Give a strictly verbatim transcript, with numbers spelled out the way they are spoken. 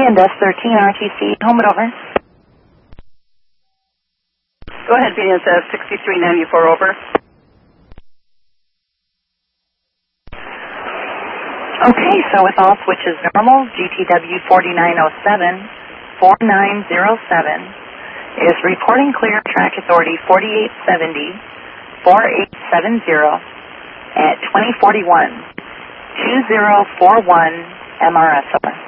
and S thirteen R T C, home it over. Go ahead, B N S S sixty-three ninety-four, over. Okay, so with all switches normal, G T W forty-nine oh seven, forty-nine oh seven is reporting clear track authority forty-eight seventy, forty-eight seventy at twenty forty-one, two zero four one M R S.